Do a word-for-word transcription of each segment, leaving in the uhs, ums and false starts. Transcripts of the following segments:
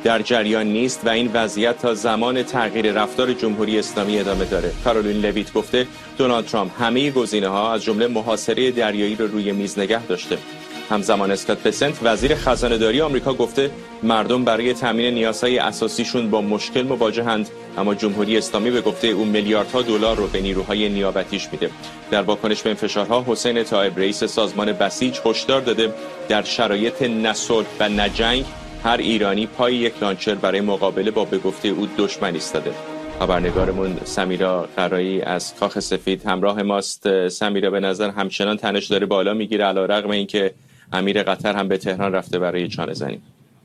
در جریان نیست و این وضعیت تا زمان تغییر رفتار جمهوری اسلامی ادامه داره. کارولین لویت گفته دونالد ترامپ همه گزینه‌ها از جمله محاصره دریایی رو روی میز نگه داشته. همزمان اسکات بسنت وزیر خزانه‌داری آمریکا گفته مردم برای تامین نیازهای اساسیشون با مشکل مواجهند، اما جمهوری اسلامی به گفته او میلیاردها دلار رو به نیروهای نیابتیش میده. در واکنش به این فشارها حسین طایب رئیس سازمان بسیج هشدار داده در شرایط نه صلح و نه جنگ هر ایرانی پای یک لانچر برای مقابله با به گفته او دشمن ایستاده. خبرنگارمون سمیرا قرایی از کاخ سفید همراه ماست. سمیرا، به نظر همچنان تنش داره بالا میگیره علیرغم اینکه امیر قطر هم به تهران رفته برای چانه زنی.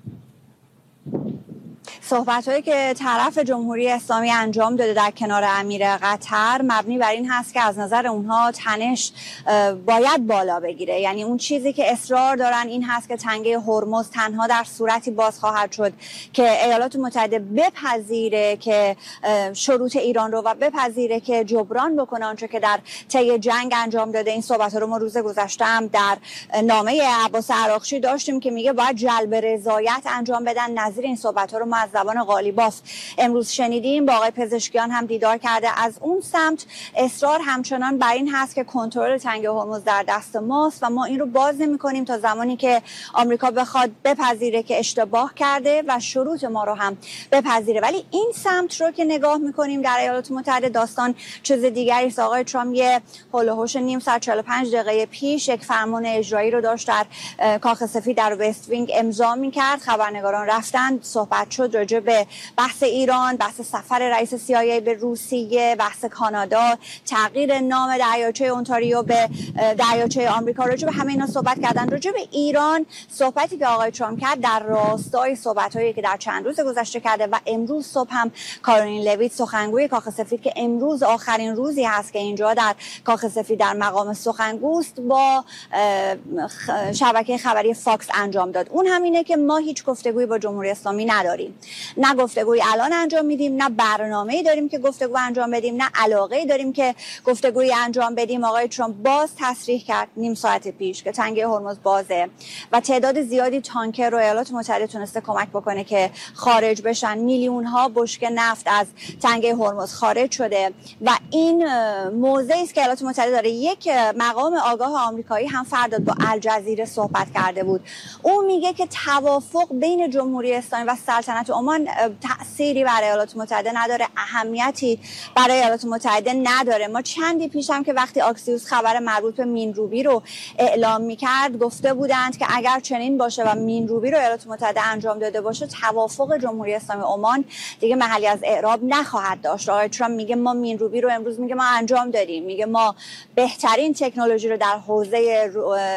صحبت‌هایی که طرف جمهوری اسلامی انجام داده در کنار امیر قطر مبنی بر این هست که از نظر اونها تنش باید بالا بگیره. یعنی اون چیزی که اصرار دارن این هست که تنگه هرمز تنها در صورتی باز خواهد شد که ایالات متحده بپذیره که شروط ایران رو و بپذیره که جبران بکنه آنچه که در طی جنگ انجام داده. این صحبت‌ها رو ما روز گذشته هم در نامه عباس عراقچی داشتیم که میگه باید جلب رضایت انجام بدن. نظیر این صحبت‌ها رو ما از زبان قالیباف امروز شنیدیم. با آقای پزشکیان هم دیدار کرده. از اون سمت اصرار همچنان بر این هست که کنترل تنگه هرمز در دست ماست و ما این رو باز نمی‌کنیم تا زمانی که آمریکا بخواد بپذیره که اشتباه کرده و شروط ما رو هم بپذیره. ولی این سمت رو که نگاه می‌کنیم در ایالات متحده داستان چیز دیگری است. آقای ترامپ یه هول و هوش نیم ساعت چهل و پنج دقیقه پیش یک فرمان اجرایی رو داشت در کاخ سفید در وست وینگ امضا می‌کرد. خبرنگاران رفتن، صحبت شد راجع به بحث ایران، بحث سفر رئیس سی آی ای به روسیه، بحث کانادا، تغییر نام دریاچه اونتاریو به دریاچه آمریکا. راجع به همه اینا صحبت کردن. راجع به ایران صحبتی که آقای ترامپ کرد در راستای صحبت‌هایی که در چند روز گذشته کرده و امروز صبح هم کارولین لویت سخنگوی کاخ سفید که امروز آخرین روزی هست که اینجا در کاخ سفید در مقام سخنگوست با شبکه خبری فاکس انجام داد. اون همینه که ما هیچ گفتگویی با جمهوری اسلامی نداریم. نه گفتگوی الان انجام میدیم، نه برنامه‌ای داریم که گفتگو انجام بدیم، نه علاقه‌ای داریم که گفتگوی انجام بدیم. آقای ترامپ باز تصریح کرد نیم ساعت پیش که تنگه هرمز بازه و تعداد زیادی تانکر رو ایالات متحده تونسته کمک بکنه که خارج بشن. میلیون ها بشکه نفت از تنگه هرمز خارج شده و این موضعی است که ایالات متحده داره. یک مقام آگاه آمریکایی هم فردا با الجزیره صحبت کرده بود. اون میگه که توافق بین جمهوری اسلامی و سلطنت عمان تأثیری برای ایالات متحده نداره، اهمیتی برای ایالات متحده نداره. ما چندی پیش هم که وقتی آکسیوس خبر مربوط به مینروبی رو اعلام میکرد گفته بودند که اگر چنین باشه و مینروبی رو ایالات متحده انجام داده باشه توافق جمهوری اسلامی عمان دیگه محلی از اعراب نخواهد داشت. آقای ترامپ میگه ما مینروبی رو امروز میگه ما انجام دادیم، میگه ما بهترین تکنولوژی رو در حوزه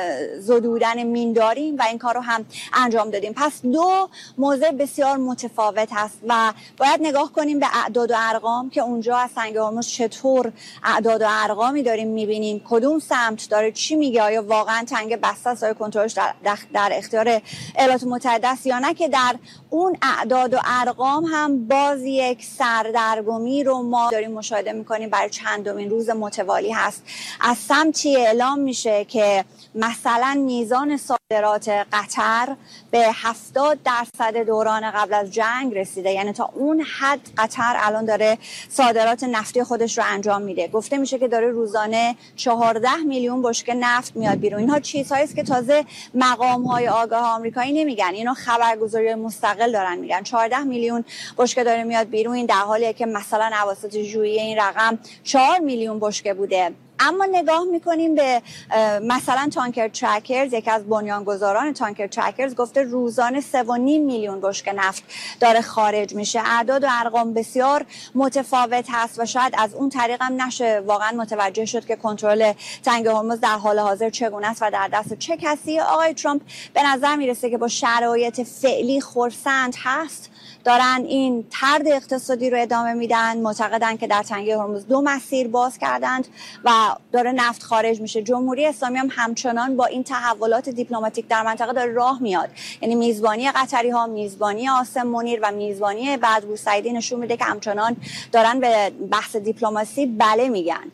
زدودن مین داریم و این کار رو هم انجام دادیم. پس دو موضوع بسیار متفاوت هست و باید نگاه کنیم به اعداد و ارقام که اونجا از تنگ هرمز چطور اعداد و ارقامی داریم میبینیم، کدوم سمت داره چی میگه، آیا واقعا تنگ بسته است، آیا کنترلش در, در اختیار ایالات متحده است یا نه، که در اون اعداد و ارقام هم باز یک سردرگمی رو ما داریم مشاهده میکنیم. برای چندمین روز متوالی هست از سمتی اعلام میشه که مثلا میزان صادرات قطر به هفتاد درصد دوران قبل از جنگ رسیده. یعنی تا اون حد قطر الان داره صادرات نفتی خودش رو انجام میده. گفته میشه که داره روزانه چهارده میلیون بشکه نفت میاد بیرون. اینها چیزهایی است که تازه مقام‌های آگاه آمریکایی نمیگن، اینو خبرگزاری مستقل دارن میگن. چهارده میلیون بشکه داره میاد بیرون، این در حالیه که مثلا اواسط ژوئیه این رقم چهار میلیون بشکه بوده. اما نگاه میکنیم به مثلا تانکر ترکرز، یکی از بنیانگذاران تانکر ترکرز گفته روزانه سه و نیم میلیون بشکه نفت داره خارج میشه. اعداد و ارقام بسیار متفاوت هست و شاید از اون طریق هم نشه واقعا متوجه شد که کنترل تنگ هرمز در حال حاضر چگونه است و در دست چه کسی. آقای ترامپ به نظر میرسه که با شرایط فعلی خرسند هست، دارن این طرد اقتصادی رو ادامه میدن. معتقدن که در تنگه هرمز دو مسیر باز کردند و داره نفت خارج میشه. جمهوری اسلامی هم همچنان با این تحولات دیپلماتیک در منطقه داره راه میاد. یعنی میزبانی قطری ها، میزبانی عاصم منیر و میزبانی بدربوسعیدی نشون میده که همچنان دارن به بحث دیپلماسی بله میگن.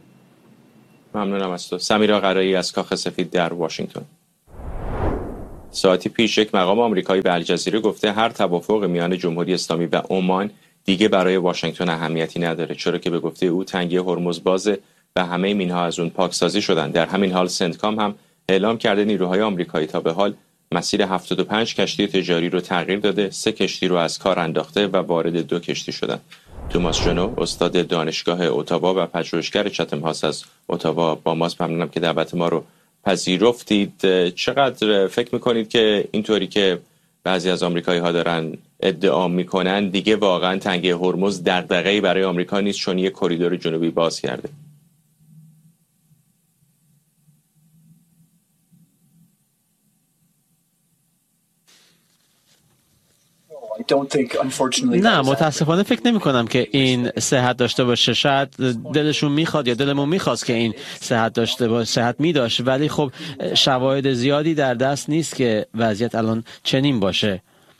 ممنونم از تو. سمیرا قرایی از کاخ سفید در واشنگتن. ساعتی پیش یک مقام آمریکایی به الجزیره گفته هر توافق میان جمهوری اسلامی و عمان دیگه برای واشنگتن اهمیتی نداره، چرا که به گفته او تنگه هرمز بازه و همه مینها از اون پاکسازی شدن. در همین حال سنتکام هم اعلام کرده نیروهای آمریکایی تا به حال مسیر هفتاد و پنج کشتی تجاری رو تغییر داده، سه کشتی رو از کار انداخته و وارد دو کشتی شدن. توماس جنو، استاد دانشگاه اتاوا و پژوهشگر چتم هاوس از اتاوا با ماست. ممنونم که دعوت ما رو پذیرفتید. چقدر فکر میکنید که اینطوری که بعضی از آمریکایی ها دارن ادعا میکنن دیگه واقعا تنگه هرمز دغدغه‌ای برای آمریکا نیست چون یک کریدور جنوبی باز کرده؟ نه، متاسفانه فکر نمی کنم که این صحت داشته باشه. شاید دلشون میخواد یا دلمون میخواست که این صحت داشته باشه، صحت می داشت، ولی خب شواهد زیادی در دست نیست که وضعیت الان چنین باشه.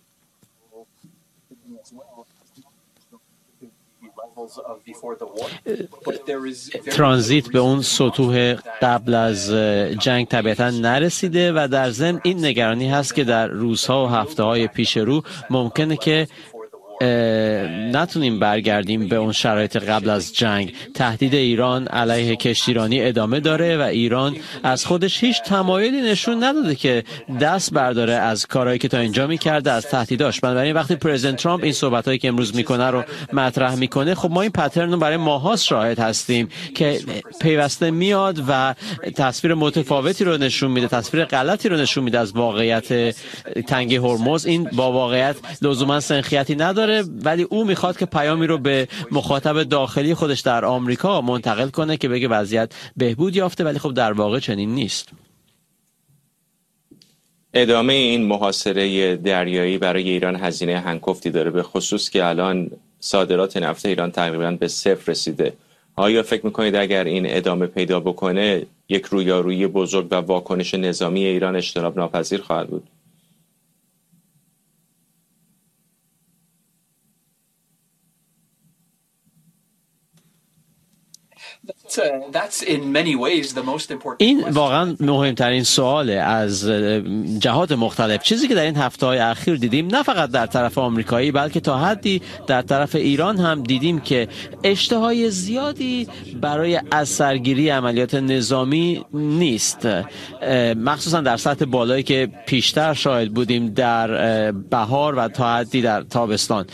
ترانزیت به اون سطوح قبل از جنگ طبیعتا نرسیده و در ضمن این نگرانی هست که در روزها و هفته‌های پیش رو ممکنه که نتونیم برگردیم به اون شرایط قبل از جنگ. تهدید ایران علیه کشتیرانی ادامه داره و ایران از خودش هیچ تمایلی نشون نداده که دست برداره از کارهایی که تا اینجا میکرده، از تهدیداش. بنابراین وقتی پرزیدنت ترامپ این صحبتایی که امروز میکنه رو مطرح میکنه، خب ما این پترن رو برای ماه‌ها شاهد هستیم که پیوسته میاد و تصویر متفاوتی رو نشون میده، تصویر غلطی رو نشون میده از واقعیت تنگه هرمز. این با واقعیت لزوما سنخیتی نداره، ولی او میخواد که پیامی رو به مخاطب داخلی خودش در آمریکا منتقل کنه که بگه وضعیت بهبود یافته، ولی خب در واقع چنین نیست. ادامه این محاصره دریایی برای ایران هزینه هنگفتی داره، به خصوص که الان صادرات نفت ایران تقریبا به صفر رسیده. آیا فکر میکنید اگر این ادامه پیدا بکنه یک رویارویی بزرگ و واکنش نظامی ایران اجتناب ناپذیر خواهد بود؟ این واقعا مهمترین سواله از جهات مختلف. چیزی که در این هفته‌های اخیر دیدیم، نه فقط در طرف آمریکایی بلکه تا حدی در طرف ایران هم دیدیم که اشتهای زیادی برای از سرگیری عملیات نظامی نیست، مخصوصا در سطح بالایی که پیشتر شاهد بودیم در بهار و تا حدی در تابستان.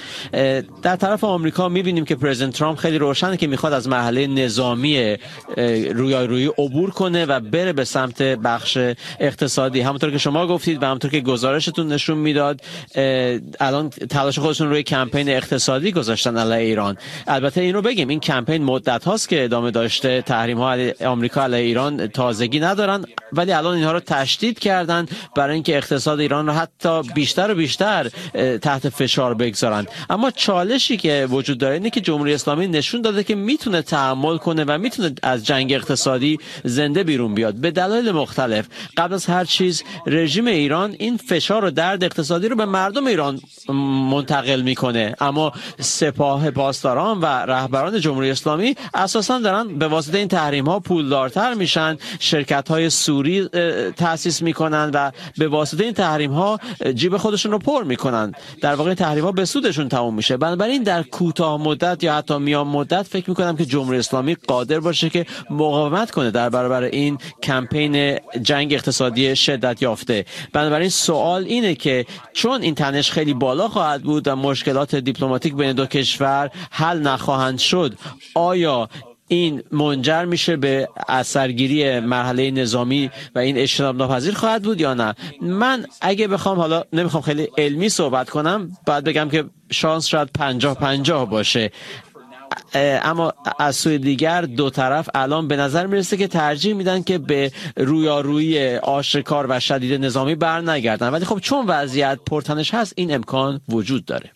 در طرف آمریکا می‌بینیم که پرزیدنت ترامپ خیلی روشنه که می‌خواد از مرحله نظامی رویارویی عبور کنه و بره به سمت بخش اقتصادی. همونطور که شما گفتید و همونطور که گزارشتون نشون میداد، الان تلاش خودشون روی کمپین اقتصادی گذاشتن علیه ایران. البته این رو بگیم این کمپین مدت هاست که ادامه داشته، تحریم ها علیه آمریکا علیه ایران تازگی ندارن، ولی الان اینها رو تشدید کردن برای اینکه اقتصاد ایران رو حتی بیشتر و بیشتر تحت فشار بگذارن. اما چالشی که وجود داره اینه که جمهوری اسلامی نشون داده که میتونه تحمل کنه و میتونه از جنگ اقتصادی زنده بیرون بیاد به دلایل مختلف. قبل از هر چیز رژیم ایران این فشار و درد اقتصادی رو به مردم ایران منتقل میکنه، اما سپاه پاسداران و رهبران جمهوری اسلامی اساسا دارن به واسطه این تحریم ها پولدارتر میشن، شرکت های سوری تأسیس میکنن و به واسطه این تحریم ها جیب خودشون رو پر میکنن. در واقع تحریم ها به سودشون تموم میشه. بنابراین در کوتاه مدت یا حتی میان مدت فکر میکنم که جمهوری اسلامی قادر باشه که مقاومت کنه در برابر این کمپین جنگ اقتصادی شدت یافته. بنابراین سوال اینه که چون این تنش خیلی بالا خواهد بود و مشکلات دیپلماتیک بین دو کشور حل نخواهند شد، آیا این منجر میشه به اثرگیری مرحله نظامی و این اجتناب ناپذیر خواهد بود یا نه؟ من اگه بخوام، حالا نمیخوام خیلی علمی صحبت کنم، باید بگم که شانس شاید پنجاه پنجاه باشه. اما از سوی دیگر دو طرف الان به نظر میرسه که ترجیح میدن که به رویارویی آشکار و شدید نظامی بر نگردن، ولی خب چون وضعیت پرتنش هست این امکان وجود داره.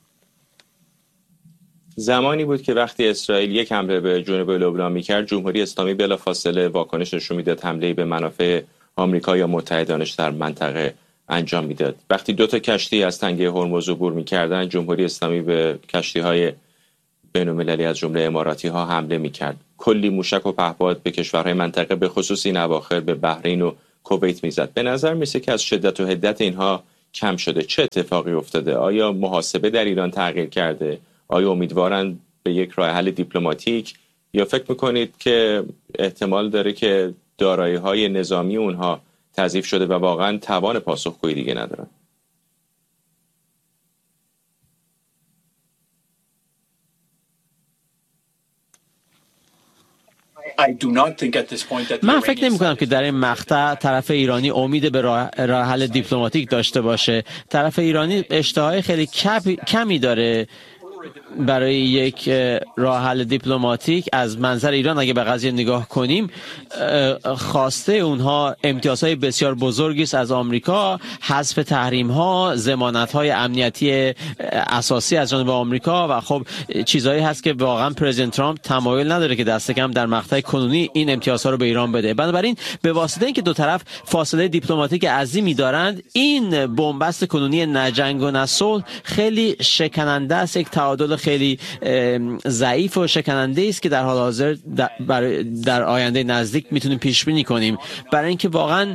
زمانی بود که وقتی اسرائیل یک حمله به جنوب لبنان میکرد، جمهوری اسلامی بلافاصله واکنش نشون میداد، حمله به منافع آمریکا یا متحدانش در منطقه انجام میداد. وقتی دو تا کشتی از تنگه هرمز عبور میکردن، جمهوری اسلامی به کشتی‌های بین‌المللی از جمله اماراتی ها حمله میکرد. کلی موشک و پهپاد به کشورهای منطقه، به خصوص این اواخر به بحرین و کویت میزد. به نظر میسه که از شدت و حدت اینها کم شده. چه اتفاقی افتاده؟ آیا محاسبه در ایران تغییر کرده؟ آیا امیدوارن به یک راه حل دیپلماتیک، یا فکر میکنید که احتمال داره که دارایی‌های نظامی اونها تضعیف شده و واقعا توان پاسخگویی دیگه ندارن؟ من فکر نمی کنم که در این مقطع طرف ایرانی امید به راه حل دیپلماتیک داشته باشه. طرف ایرانی اشتهای خیلی کمی داره برای یک راه حل دیپلماتیک. از منظر ایران اگه به قضیه نگاه کنیم، خواسته اونها امتیازهای بسیار بزرگی است از آمریکا، حذف تحریم ها، ضمانت های امنیتی اساسی از جانب آمریکا، و خب چیزایی هست که واقعا پرزیدنت ترامپ تمایل نداره که دست کم در مقطع کنونی این امتیازها رو به ایران بده. بنابراین به واسطه اینکه دو طرف فاصله دیپلماتیک عظیمی دارند، این بنبست کنونی نه جنگ و نه صلح خیلی شکننده است، یک تعادل خیلی ضعیف و شکننده است که در حال حاضر در, در آینده نزدیک میتونیم پیش بینی کنیم، برای اینکه واقعا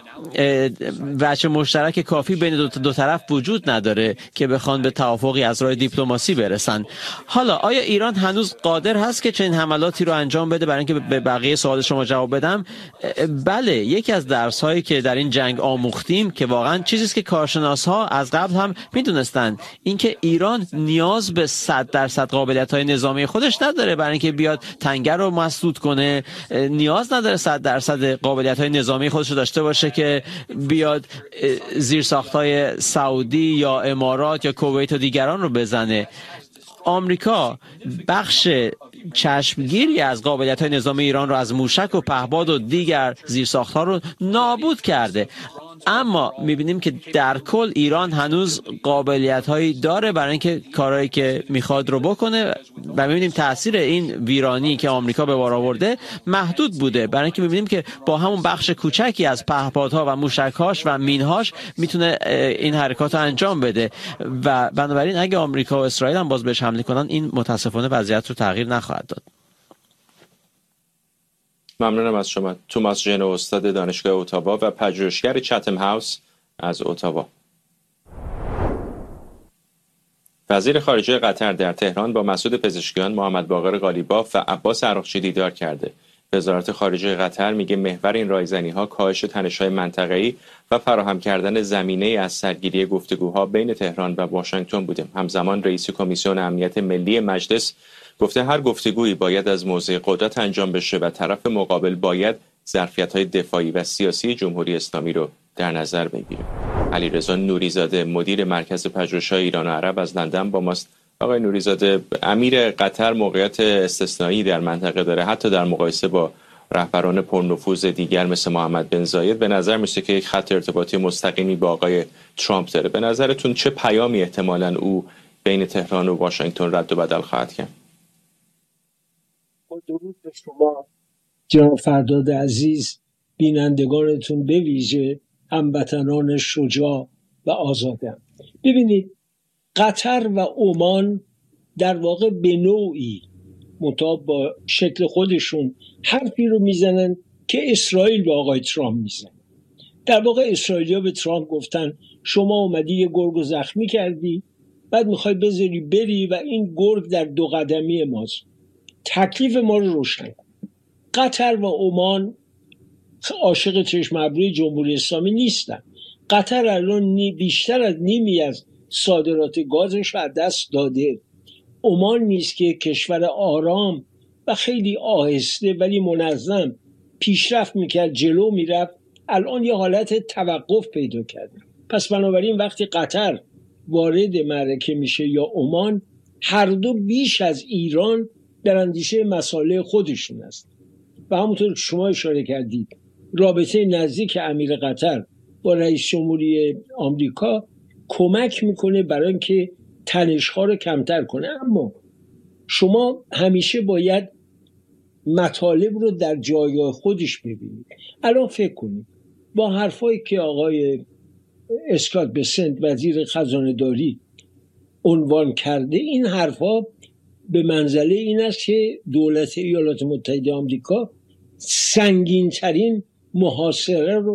وجه مشترک کافی بین دو, دو طرف وجود نداره که بخوان به توافقی از راه دیپلماسی برسن. حالا آیا ایران هنوز قادر هست که چنین حملاتی رو انجام بده؟ برای اینکه به بقیه سوال شما جواب بدم، بله، یکی از درس هایی که در این جنگ آموختیم که واقعا چیزی است که کارشناس ها از قبل هم میدونستند، اینکه ایران نیاز به صد درصد قابلیت های نظامی خودش نداره برای اینکه بیاد تنگه رو مسدود کنه، نیاز نداره صد درصد قابلیت های نظامی خودش رو داشته باشه که بیاد زیرساخت‌های سعودی یا امارات یا کویت و دیگران رو بزنه. آمریکا بخش چشمگیری از قابلیت‌های نظامی ایران رو از موشک و پهپاد و دیگر زیرساخت‌ها رو نابود کرده، اما می‌بینیم که در کل ایران هنوز قابلیت‌هایی داره برای اینکه کارهایی که می‌خواد رو بکنه، و می‌بینیم تاثیر این ویرانی که آمریکا به بار آورده محدود بوده، برای اینکه می‌بینیم که با همون بخش کوچکی از پهپادها و موشک‌هاش و مین‌هاش میتونه این حرکات رو انجام بده، و بنابراین اگه آمریکا و اسرائیل هم باز بهش حمله کنن، این متاسفانه وضعیت رو تغییر نخواهد داد. ممنونم از شما. توماس ژنو، استاد دانشگاه اتاوا و پژوهشگر چتم هاوس از اتاوا. وزیر خارجه قطر در تهران با مسعود پزشکیان، محمد باقر قالیباف و عباس عراقچی دیدار کرده. وزارت خارجه قطر میگه محور این رایزنی‌ها کاهش تنش‌های منطقه‌ای و فراهم کردن زمینه از سرگیری گفتگوها بین تهران و واشنگتن بوده. همزمان رئیس کمیسیون امنیت ملی مجلس گفته هر گفتگویی باید از موضع قدرت انجام بشه و طرف مقابل باید ظرفیت‌های دفاعی و سیاسی جمهوری اسلامی رو در نظر بگیره. علیرضا نوریزاده، مدیر مرکز پژوهش‌های ایران و عرب از لندن با ماست. آقای نوریزاده، امیر قطر موقعیت استثنایی در منطقه داره، حتی در مقایسه با رهبران پرنفوذ دیگر مثل محمد بن زاید. به نظر میسه که یک خط ارتباطی مستقیمی با آقای ترامپ داره. به نظرتون چه پیامی احتمالاً او بین تهران و واشنگتن رد و بدل خواهد کرد؟ درود به شما جناب فرداد عزیز، بینندگانتون به ویژه هموطنان شجاع و آزادم. ببینید، قطر و عمان در واقع به نوعی مطابق با شکل خودشون حرفی رو میزنن که اسرائیل به آقای ترامپ میزنه. در واقع اسرائیلیا به ترامپ گفتن شما اومدی یه گرگ زخمی کردی، بعد میخوای بذاری بری و این گرگ در دو قدمی ماست. تکلیف ما رو روشن کن. قطر و عمان عاشق چشم ابروی جمهوری اسلامی نیستن. قطر الان بیشتر از نیمی از صادرات گازش رو از دست داده. عمان نیست که کشور آرام و خیلی آهسته ولی منظم پیشرفت میکرد، جلو میرفت، الان یه حالت توقف پیدا کرده. پس بنابراین وقتی قطر وارد معرکه میشه یا عمان، هر دو بیش از ایران در اندیشه مسائل خودشون است. و همونطور که شما اشاره کردید، رابطه نزدیک امیر قطر با رئیس جمهوری آمریکا کمک میکنه برای اینکه تنش‌ها رو کمتر کنه. اما شما همیشه باید مطالب رو در جایگاه خودش ببینید. الان فکر کنید با حرفایی که آقای اسکات بسنت وزیر خزانه‌داری عنوان کرده، این حرفا به منزله این است که دولت ایالات متحده آمریکا سنگین ترین محاصره رو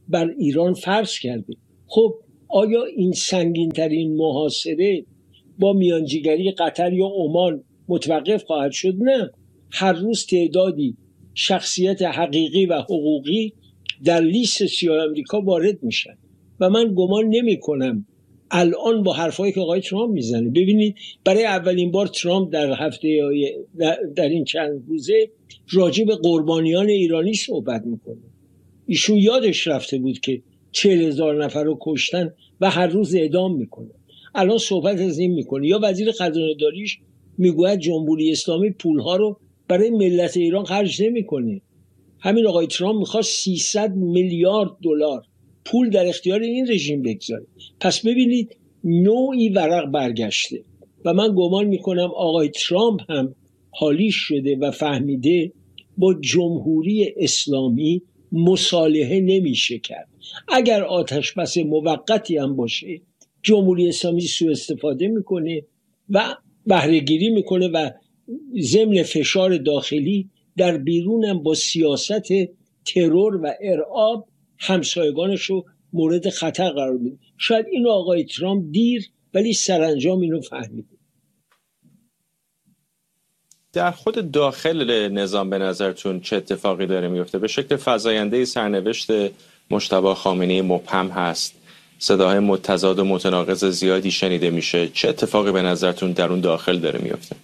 بر ایران فرض کرده. خب آیا این سنگین ترین محاصره با میانجیگری قطر یا عمان متوقف خواهد شد؟ نه، هر روز تعدادی شخصیت حقیقی و حقوقی در لیست سیاه آمریکا وارد میشن و من گمان نمی کنم الان با حرفایی که آقای ترامپ میزنه، ببینید برای اولین بار ترامپ در هفته در این چند روزه راجع به قربانیان ایرانی صحبت میکنه. ایشون یادش رفته بود که چهل هزار نفر رو کشتن و هر روز اعدام میکنه. الان صحبت از این میکنه. یا وزیر خزانه داریش میگوید جمهوری اسلامی پولها رو برای ملت ایران خرج نمیکنه. همین آقای ترامپ میخواست سیصد میلیارد دلار پول در اختیار این رژیم بگذاره. پس ببینید نوعی ورق برگشته و من گمان میکنم آقای ترامپ هم حالیش شده و فهمیده با جمهوری اسلامی مصالحه نمیشه کرد. اگر آتش بس موقتی هم باشه جمهوری اسلامی سوء استفاده میکنه و بهره گیری میکنه و ضمن فشار داخلی در بیرون هم با سیاست ترور و ارعاب همسایگانش رو مورد خطر قرار میده. شاید اینو آقای ترامپ دیر ولی سرانجام اینو فهمیده. در خود داخل نظام به نظرتون چه اتفاقی داره میفته؟ به شکل فزاینده سرنوشت مجتبی خامنه‌ای مبهم هست، صداهای متضاد و متناقض زیادی شنیده میشه. چه اتفاقی به نظرتون در اون داخل داره میفته؟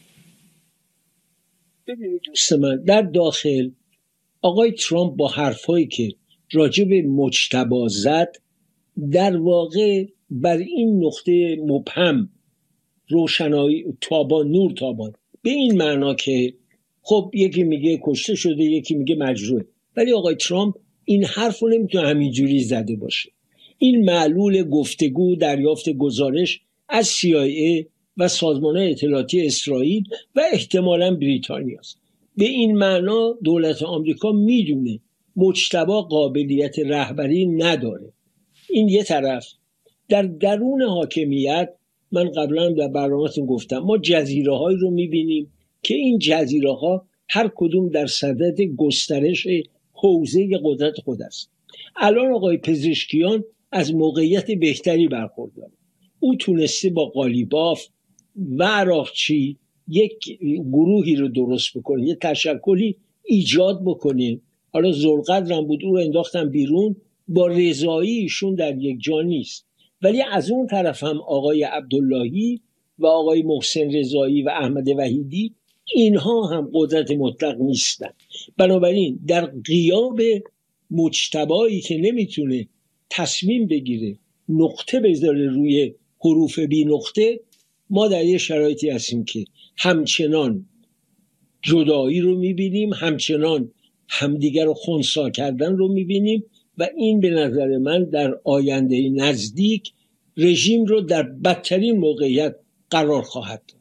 ببینید دوست من، در داخل آقای ترامپ با حرفایی که راجع به مجتبی زد در واقع بر این نقطه مبهم روشنایی تابان نور تابان، به این معنا که خب یکی میگه کشته شده یکی میگه مجروحه، ولی آقای ترامپ این حرف رو نمیتونه همینجوری زده باشه. این معلول گفتگو دریافت گزارش از سی آی ای و سازمان اطلاعاتی اسرائیل و احتمالاً بریتانیا است. به این معنا دولت آمریکا میدونه مجتبی قابلیت رهبری نداره. این یه طرف. در درون حاکمیت من قبلا در برنامه‌تون گفتم ما جزیره هایی رو میبینیم که این جزیره ها هر کدوم در صدد گسترش حوزه قدرت خود است. الان آقای پزشکیان از موقعیت بهتری برخورداره. او تونسته با قالیباف و عراقچی یک گروهی رو درست بکنه، یک تشکلی ایجاد بکنه. حالا ذوالقدر هم بود، او رو انداختن بیرون، با رضایی ایشون در یک جا نیست. ولی از اون طرف هم آقای عبداللهی و آقای محسن رضایی و احمد وحیدی اینها هم قدرت مطلق نیستن. بنابراین در غیاب مجتبی که نمیتونه تصمیم بگیره نقطه بذاره روی حروف بی نقطه، ما در یه شرایطی هستیم که همچنان جدایی رو میبینیم، همچنان همدیگر رو خنثی کردن رو میبینیم و این به نظر من در آینده نزدیک رژیم رو در بدترین موقعیت قرار خواهد داد.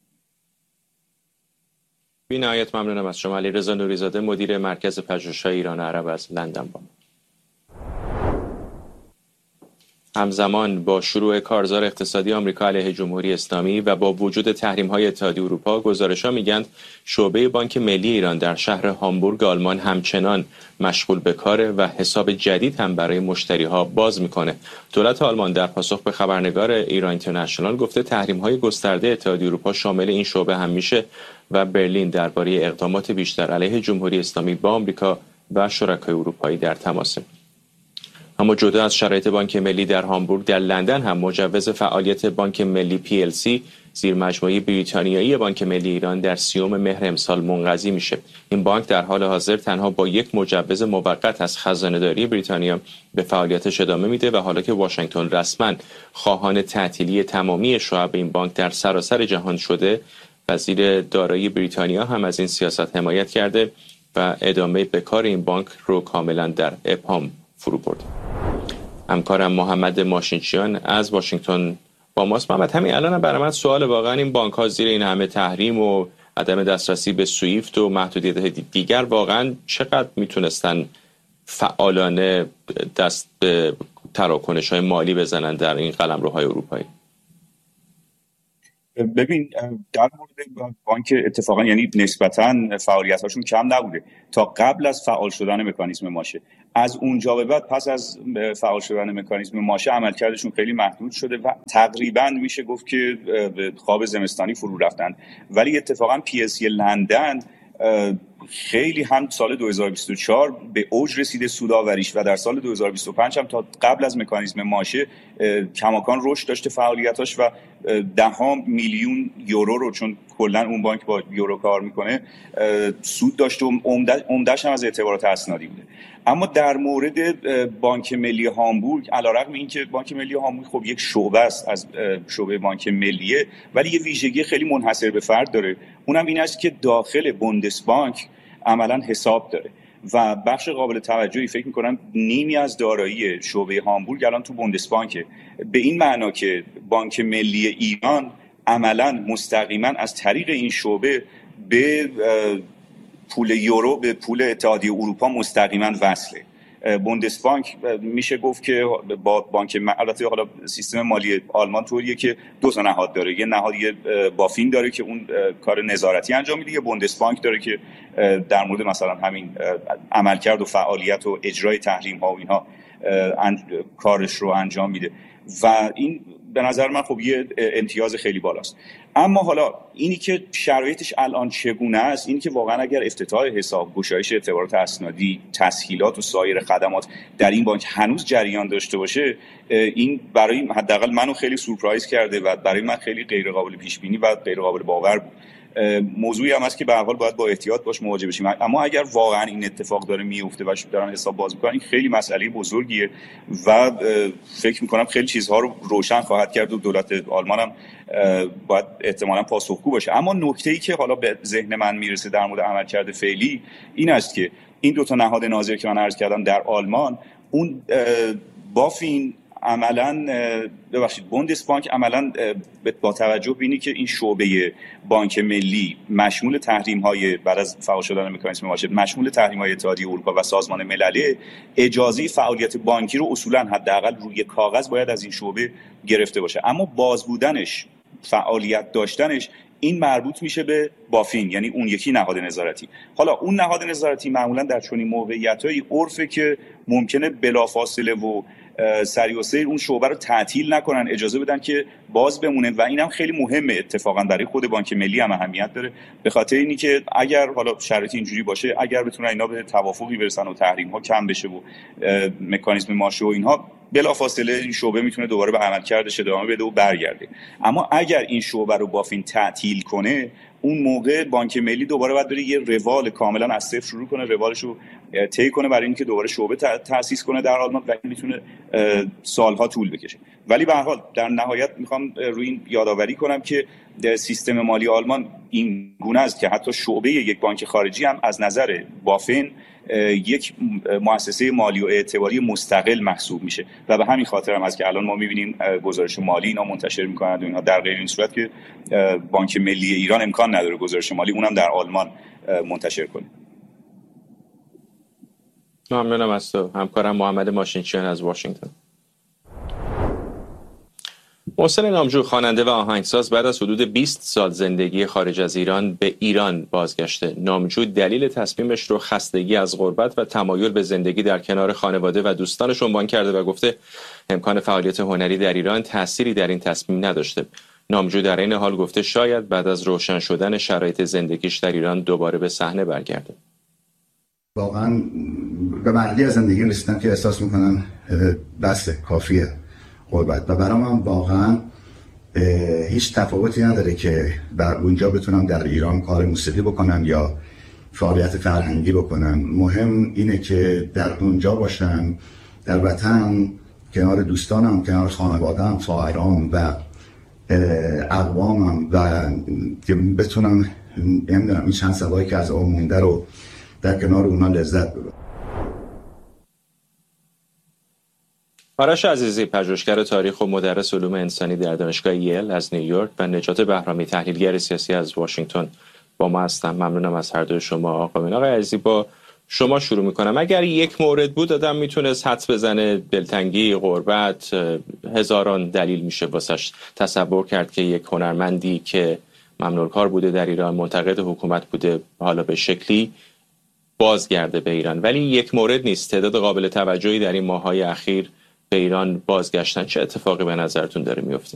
بی نهایت ممنونم از شما. علیرضا نوری‌زاده، مدیر مرکز پژوهش‌های ایران عرب از لندن با ما. همزمان با شروع کارزار اقتصادی آمریکا علیه جمهوری اسلامی و با وجود تحریم‌های اتحادیه اروپا، گزارش‌ها میگن شعبه بانک ملی ایران در شهر هامبورگ آلمان همچنان مشغول به کاره و حساب جدید هم برای مشتری‌ها باز میکنه. دولت آلمان در پاسخ به خبرنگار ایران اینترنشنال گفته تحریم‌های گسترده اتحادیه اروپا شامل این شعبه هم میشه و برلین درباره اقدامات بیشتر علیه جمهوری اسلامی با آمریکا و شرکای اروپایی در تماسه. اما جدا از شرایط بانک ملی در هامبورگ، در لندن هم مجوز فعالیت بانک ملی پی ال سی زیر مجموعه بریتانیایی بانک ملی ایران در سیوم مهر امسال منقضی میشه. این بانک در حال حاضر تنها با یک مجوز موقت از خزانه‌داری بریتانیا به فعالیتش ادامه میده و حالا که واشنگتن رسما خواهان تعطیلی تمامی شعب این بانک در سراسر جهان شده، وزیر دارایی بریتانیا هم از این سیاست حمایت کرده و ادامه به کار این بانک رو کاملا در ابهام فرو برده. همکارم محمد ماشینچیان از واشنگتن با ماست. محمد، همین الان هم برای من سوال، واقعا این بانک ها زیر این همه تحریم و عدم دسترسی به سویفت و محدودیت دیگر واقعا چقدر میتونستن فعالانه دست به تراکنش های مالی بزنن در این قلمروهای اروپایی؟ ببین در مورد بانک اتفاقا یعنی نسبتاً فعالیتاشون کم نبوده تا قبل از فعال شدن مکانیزم ماشه. از اونجا به بعد پس از فعال شدن مکانیزم ماشه عملکردشون خیلی محدود شده و تقریباً میشه گفت که به خواب زمستانی فرو رفتن. ولی اتفاقا پی اس سی لندن خیلی هم سال دو هزار و بیست و چهار به اوج رسیده سودآوریش و در سال دو هزار و بیست و پنج هم تا قبل از مکانیزم ماشه کماکان رشد داشته فعالیتاش و ده میلیون یورو رو، چون کلا اون بانک با یورو کار میکنه، سود داشته و عمده‌اش هم از اعتبارات اسنادی بوده. اما در مورد بانک ملی هامبورگ، علیرغم اینکه بانک ملی هامبورگ خب یک شعبه است از شعبه بانک ملیه، ولی یه ویژگی خیلی منحصر به فرد داره. اونم این است که داخل بوندسبانک عملاً حساب داره و بخش قابل توجهی، فکر می‌کنم نیمی از دارایی شعبه هامبورگ الان تو بوندسبانکه. به این معنا که بانک ملی ایران عملاً مستقیما از طریق این شعبه به پول یورو، به پول اتحادیه اروپا مستقیما وصله. بوندسبانک میشه گفت که با بانک، البته حالا سیستم مالی آلمان طوریه که دو تا نهاد داره، یه نهاد یه بافین داره که اون کار نظارتی انجام میده، یه بوندسبانک داره که در مورد مثلا همین عملکرد و فعالیت و اجرای تحریم ها و اینها کارش رو انجام میده و این به نظر من خب یه امتیاز خیلی بالاست. اما حالا اینی که شرایطش الان چگونه است، اینی که واقعا اگر افتتاح حساب، گشایش اعتبارات اسنادی، تسهیلات و سایر خدمات در این بانک هنوز جریان داشته باشه، این برای حداقل منو خیلی سورپرایز کرده و برای من خیلی غیر قابل پیش بینی و غیر قابل باور بود. موضوعی هم هست که به هر حال باید با احتیاط باش مواجه بشیم. اما اگر واقعا این اتفاق داره میفته و دارن حساب باز میکنن، این خیلی مسئله بزرگیه و فکر میکنم خیلی چیزها رو روشن خواهد کرد و دولت آلمان هم باید احتمالاً پاسخگو باشه. اما نکته‌ای که حالا به ذهن من میرسه در مورد عملکرد فعلی این است که این دو تا نهاد ناظر که من عرض کردم در آلمان، اون بافین عملاً ببخشید بوندسبانک عملاً با توجه به اینی که این شعبه بانک ملی مشمول تحریم‌های بعد از فعال شدن مکانیزم ماشه، مشمول تحریم‌های اتحادیه اروپا و سازمان ملل، اجازه فعالیت بانکی رو اصولاً حداقل روی کاغذ باید از این شعبه گرفته باشه. اما باز بودنش، فعالیت داشتنش، این مربوط میشه به بافین، یعنی اون یکی نهاد نظارتی. حالا اون نهاد نظارتی معمولاً در چنین موقعیتایی عرفه که ممکنه بلافاصله و سری و سیر اون شعبه رو تعطیل نکنن، اجازه بدن که باز بمونه و اینم خیلی مهمه اتفاقا برای خود بانک ملی هم اهمیت داره، به خاطر اینی که اگر حالا شرایط اینجوری باشه، اگر بتونن اینا به توافقی برسن و تحریم ها کم بشه و مکانیزم ماشه و اینها، بلافاصله این شعبه میتونه دوباره به عملکردش ادامه بده و برگرده. اما اگر این شعبه رو بافین تعطیل کنه، اون موقع بانک ملی دوباره باید بره یه روال کاملا از صفر شروع کنه، روالش رو طی کنه برای اینکه دوباره شعبه تأسیس کنه در آلمان و این میتونه سالها طول بکشه. ولی به هر حال در نهایت میخوام روی این یادآوری کنم که سیستم مالی آلمان این گونه است که حتی شعبه یک بانک خارجی هم از نظر بافین یک مؤسسه مالی و اعتباری مستقل محسوب میشه و به همین خاطر هم هست که الان ما میبینیم گزارش مالی اینا منتشر میکنند و اینها، در غیر این صورت که بانک ملی ایران امکان نداره گزارش مالی اونم در آلمان منتشر کنه. ممنونم از تو. همکارم محمد ماشینچیان از واشنگتن. محسن نامجو، خواننده و آهنگساز، بعد از حدود بیست سال زندگی خارج از ایران به ایران بازگشته. نامجو دلیل تصمیمش رو خستگی از غربت و تمایل به زندگی در کنار خانواده و دوستانش عنوان کرده و گفته امکان فعالیت هنری در ایران تأثیری در این تصمیم نداشته. نامجو در این حال گفته شاید بعد از روشن شدن شرایط زندگیش در ایران دوباره به صحنه برگرده. واقعا به مرحله از زندگی رسیدم که احساس میکنم بسه، کافیه غربت و برام هم واقعا هیچ تفاوتی نداره که در اونجا بتونم در ایران کار موسیقی بکنم یا فعالیت فرهنگی بکنم. مهم اینه که در اونجا باشم، در وطن، کنار دوستانم، کنار خانواده‌ام، فقرام و اقوامم و که بتونم نمیدونم این چند سالایی که از اون مونده رو در کنار اونا لذت ببرم. آرش عزیزی، پژوهشگر تاریخ و مدرس علوم انسانی در دانشگاه ییل از نیویورک و نجات بهرامی، تحلیلگر سیاسی از واشنگتن با ما هستند. ممنونم از هر دوی شما. آقایان، آقای عزیزی، با شما شروع میکنم. اگر یک مورد بود آدم میتونست حدس بزنه، دلتنگی، غربت، هزاران دلیل میشه واسش تصور کرد که یک هنرمندی که ممنوع کار بوده در ایران، منتقد حکومت بوده، حالا به شکلی بازگرده به ایران. ولی یک مورد نیست. تعداد قابل توجهی در این ماه‌های اخیر به ایران بازگشتن. چه اتفاقی به نظرتون داره میفته؟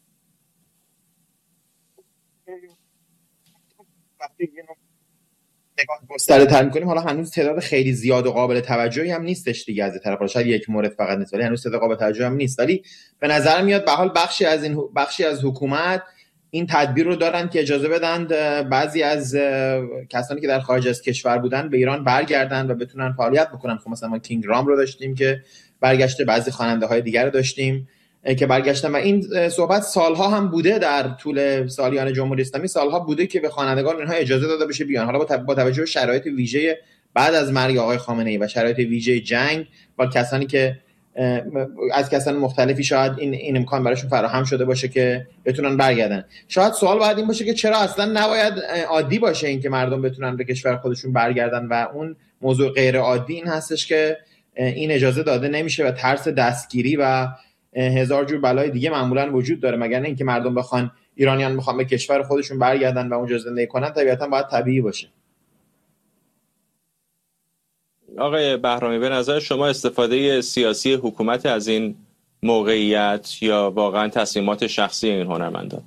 نگاه گسترده‌تر می‌کنیم، حالا هنوز تعداد خیلی زیاد و قابل توجهی هم نیستش دیگه از طرف، شاید یک مورد فقط نیست ولی هنوز تعداد قابل توجه هم نیست. ولی به نظر میاد به حال بخشی از این بخشی از حکومت این تدبیر رو دارن که اجازه بدن بعضی از کسانی که در خارج از کشور بودن به ایران برگردن و بتونن فعالیت بکنن. خب مثلا ما کینگ رام رو داشتیم که برگشته، بعضی خواننده‌های دیگر رو داشتیم که برگشتن و این صحبت سالها هم بوده در طول سالیان جمهوری اسلامی، سالها بوده که به خوانندگان اینها اجازه داده بشه بیان. حالا با توجه به شرایط ویژه بعد از مرگ آقای خامنه‌ای و شرایط ویژه جنگ با کسانی که از کسان مختلفی شاید این این امکان براشون فراهم شده باشه که بتونن برگردن. شاید سوال باید این باشه که چرا اصلا نباید عادی باشه این که مردم بتونن به کشور خودشون برگردن و اون موضوع غیر عادی این هستش که این اجازه داده نمیشه و ترس دستگیری و هزار جور بلای دیگه معمولا وجود داره. مگر نه اینکه مردم بخوان، ایرانیان بخوان به کشور خودشون برگردن و اونجا زندگی کنن، طبیعتا باید طبیعی باشه. آقای بهرامی، به نظر شما استفاده سیاسی حکومت از این موقعیت یا واقعا تصمیمات شخصی این هنرمندان؟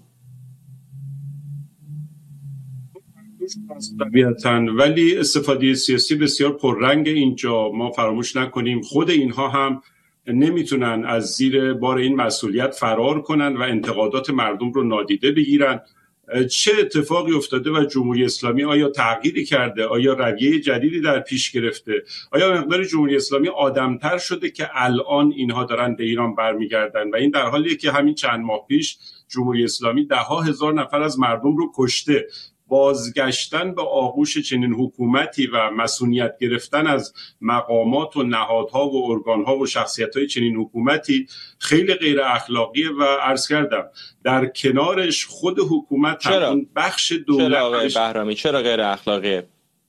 طبیعتاً، ولی استفاده سیاسی بسیار پررنگ اینجا. ما فراموش نکنیم خود اینها هم نمیتونن از زیر بار این مسئولیت فرار کنن و انتقادات مردم رو نادیده بگیرن. چه اتفاقی افتاده و جمهوری اسلامی آیا تغییری کرده؟ آیا رویه جدیدی در پیش گرفته؟ آیا مقدار جمهوری اسلامی آدمتر شده که الان اینها دارن به ایران برمیگردن؟ و این در حالیه که همین چند ماه پیش جمهوری اسلامی ده ها هزار نفر از مردم رو کشته. بازگشتن به آغوش چنین حکومتی و مسئولیت گرفتن از مقامات و نهادها و ارگانها و شخصیت‌های چنین حکومتی خیلی غیر اخلاقیه و عرض کردم در کنارش خود حکومت هم اون بخش دولت. چرا آقای بهرامی چرا غیر اخلاقیه؟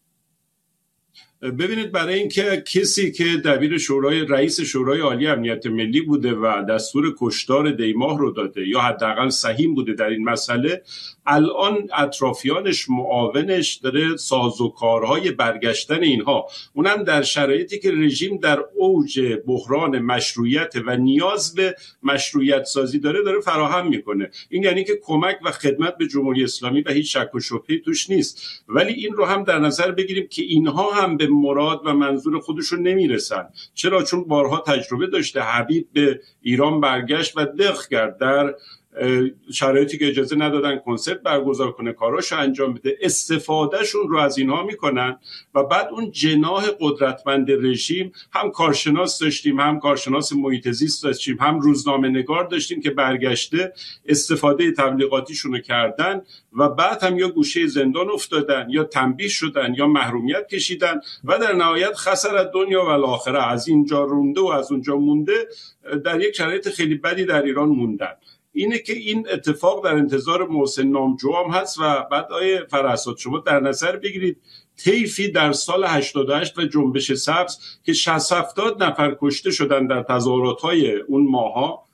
ببینید، برای اینکه کسی که دبیر شورای رئیس شورای عالی امنیت ملی بوده و دستور کشتار دیماه رو داده یا حداقل سهیم بوده در این مسئله، الان اطرافیانش، معاونش داره سازوکارهای برگشتن اینها، اونم در شرایطی که رژیم در اوج بحران مشروعیت و نیاز به مشروعیت سازی داره داره فراهم میکنه. این یعنی که کمک و خدمت به جمهوری اسلامی و هیچ شک و شبهه‌ای توش نیست. ولی این رو هم در نظر بگیریم که اینها هم به مراد و منظور خودشون نمیرسن. چرا؟ چون بارها تجربه داشته. حبیب به ایران برگشت و دق کرد در شرایطی که اجازه ندادن کنسرت برگزار کنه، کاراشو انجام بده. استفادهشون رو از اینها میکنن و بعد اون جناح قدرتمند رژیم، هم کارشناس داشتیم، هم کارشناس محیط زیست داشتیم، هم روزنامه نگار داشتیم که برگشته استفاده تبلیغاتیشون رو کردن و بعد هم یا گوشه زندان افتادن یا تنبیه شدن یا محرومیت کشیدن و در نهایت خسارت دنیا و الاخره، از اینجا رونده و از اونجا مونده، در یک شرایط خیلی بدی در ایران موندن. اینه که این اتفاق در انتظار محسن نامجو هم هست. و بعد آیه فرحساد شما در نظر بگیرید طیفی در سال هشتاد و هشت و جنبش سبز که شصت هفتاد نفر کشته شدن در تظاهرات‌های اون ماها،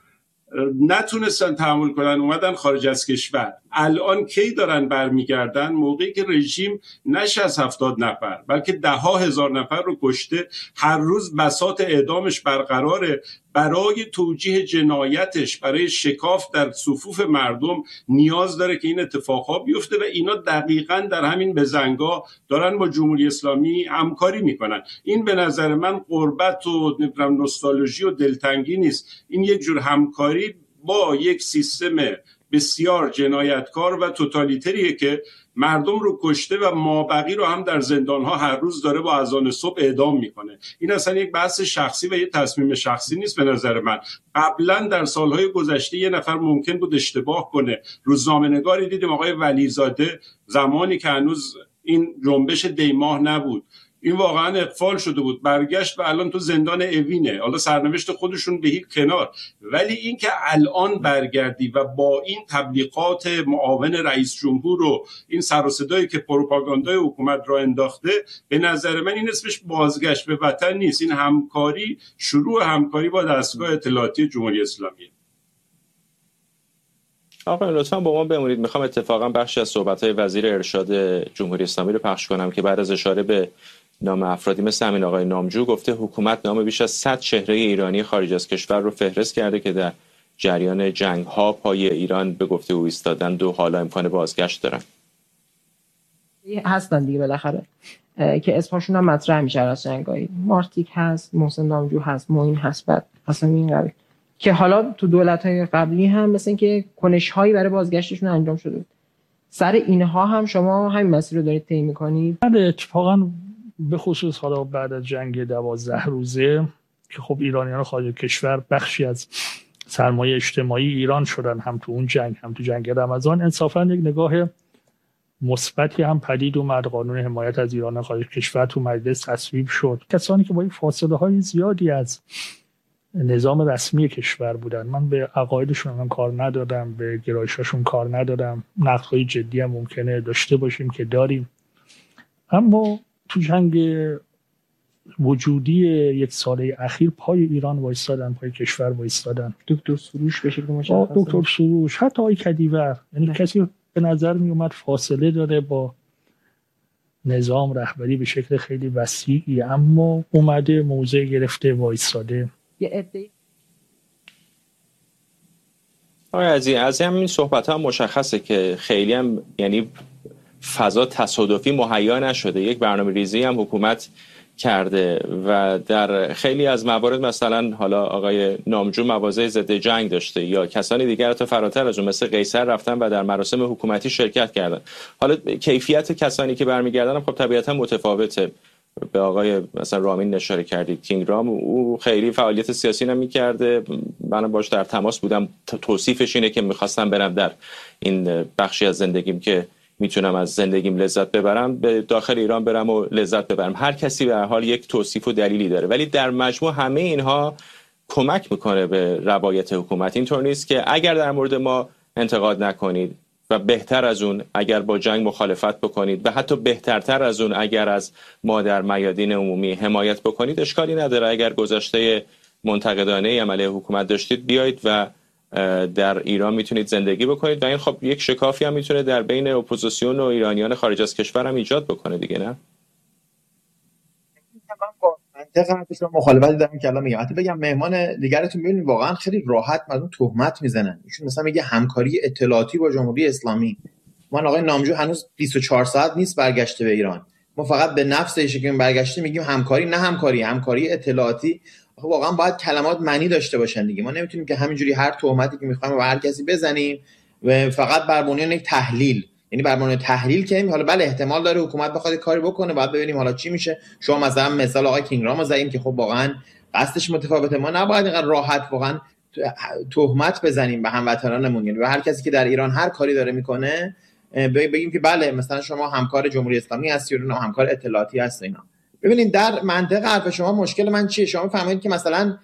نتونستن تحمل کنن، اومدن خارج از کشور. الان کی دارن برمیگردن؟ موقعی که رژیم نشه از هفتاد نفر بلکه ده ها هزار نفر رو کشته، هر روز بساط اعدامش برقراره. برای توجیه جنایتش، برای شکاف در صفوف مردم نیاز داره که این اتفاقها بیفته و اینا دقیقاً در همین بزنگاه دارن با جمهوری اسلامی همکاری میکنن. این به نظر من غربت و نوستالژی و دلتنگی نیست، این یک جور همکاری با یک سیستم بسیار جنایتکار و توتالیتریه که مردم رو کشته و مابقی رو هم در زندان‌ها هر روز داره با اذان صبح اعدام میکنه. این اصلا یک بحث شخصی و یک تصمیم شخصی نیست به نظر من. قبلا در سالهای گذشته یه نفر ممکن بود اشتباه کنه. روزنامه‌نگاری دیدیم آقای ولیزاده، زمانی که هنوز این جنبش دیماه نبود، این واقعا اقفال شده بود، برگشت و الان تو زندان اوینه. حالا سرنوشت خودشون به هیچ کنار، ولی این که الان برگردی و با این تبلیغات معاون رئیس جمهور و این سر و صدایی که پروپاگاندای حکومت را انداخته، به نظر من این اسمش بازگشت به وطن نیست. این همکاری، شروع همکاری با دستگاه اطلاعاتی جمهوری اسلامی. آقای لطفا با ما بمونید. میخوام اتفاقا بخشی از صحبت‌های وزیر ارشاد جمهوری اسلامی رو پخش کنم که بعد از اشاره به نام افرادی مثل همین آقای نامجو گفته حکومت نام بیش از صد چهره ایرانی خارج از کشور رو فهرست کرده که در جریان جنگ‌ها پای ایران به گفته او ایستادند و حالا امکان بازگشت دارن. هستن دیگه بالاخره که اسمشون هم مطرح میشه از جنگ‌های. مارتیک هست، محسن نامجو هست، معین هست، بعد اصلا این قبیل که حالا تو دولت‌های قبلی هم مثلا اینکه کنش‌هایی برای بازگشتشون انجام شده بود. سر اینها هم شما همین مسیر رو دارید طی می‌کنید؟ بله، اتفاقاً به خصوص حالا بعد از جنگ دوازده روزه که خب ایرانیان خارج کشور بخشی از سرمایه اجتماعی ایران شدن، هم تو اون جنگ هم تو جنگ رمضان، انصافاً یک نگاه مثبتی هم پدید اومد. قانون حمایت از ایران خارج کشور تو مجلس تصویب شد. کسانی که با این فاصله‌های زیادی از نظام رسمی کشور بودن، من به عقایدشون هم کار ندادم، به گرایشاشون کار ندادم، نقدهای جدی هم ممکنه داشته باشیم که داریم، اما تو جنگ وجودی یک ساله اخیر پای ایران وایستادن، پای کشور وایستادن. دکتر سروش به شکل مشخص، دکتر سروش، حتی آقای کدیور، یعنی کسی به نظر می اومد فاصله داره با نظام رهبری به شکل خیلی وسیعی، اما اومده موضع گرفته وایستاده. یه عده آقای عزیز، از همین صحبت ها مشخصه که خیلی هم یعنی فضا تصادفی مهیا نشده. یک برنامه ریزی هم حکومت کرده و در خیلی از موارد مثلا حالا آقای نامجو مواضع ضد جنگ داشته یا کسانی دیگر تا فراتر از اون مثل قیصر رفتن و در مراسم حکومتی شرکت کردن. حالا کیفیت کسانی که برمیگردن خب طبیعتا متفاوته. به آقای مثلا رامین اشاره کردید، کینگ رام، او خیلی فعالیت سیاسی نمی‌کرده، من باش در تماس بودم، توصیفش اینه که می‌خواستم برم در این بخشی از زندگیم که میتونم از زندگیم لذت ببرم، به داخل ایران برم و لذت ببرم. هر کسی به هر حال یک توصیف و دلیلی داره، ولی در مجموع همه اینها کمک میکنه به روایت حکومت. اینطور نیست که اگر در مورد ما انتقاد نکنید و بهتر از اون اگر با جنگ مخالفت بکنید و حتی بهترتر از اون اگر از ما در میادین عمومی حمایت بکنید، اشکالی نداره. اگر گذشته منتقدانه عمله حکومت داشتید بیایید و در ایران میتونید زندگی بکنید و این خب یک شکافی هم میتونه در بین اپوزیسیون و ایرانیان خارج از کشور هم ایجاد بکنه دیگه، نه؟ منطقه حرفش رو مخالفت دارم که الان میگم. حتی بگم مهمان دیگرتون میبینید واقعا خیلی راحت مردم تهمت میزنن. ایشون مثلا میگه همکاری اطلاعاتی با جمهوری اسلامی. من آقای نامجو هنوز بیست و چهار ساعت نیست برگشته به ایران، ما فقط به نفس ایشون که برگشته میگیم همکاری، نه همکاری، همکاری اطلاعاتی. واقعا باید کلمات معنی داشته باشن دیگه. ما نمیتونیم که همینجوری هر تهمتی که میخوایم به هر کسی بزنیم و فقط بر بنیان یک تحلیل، یعنی بر بنیان تحلیل که حالا بله احتمال داره حکومت بخواد کاری بکنه، بعد ببینیم حالا چی میشه. شما مثلا مثال آقای کینگرام زدین که خب واقعا قصدش متفاوته. ما نباید اینقدر راحت واقعا تهمت بزنیم به هموطنانمون، یعنی به هر کسی که در ایران هر کاری داره میکنه بگیم که بله مثلا شما همکار جمهوری اسلامی هستی یا همکار اطلاعاتی هستی. اینا ببینید در منطق حرف شما مشکل من چیه؟ شما فهمید که مثلا